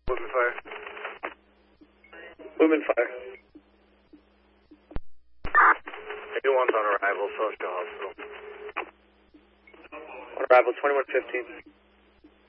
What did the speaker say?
Moving fire. Moving fire. Anyone's on arrival, Social Hospital. On arrival, 2115.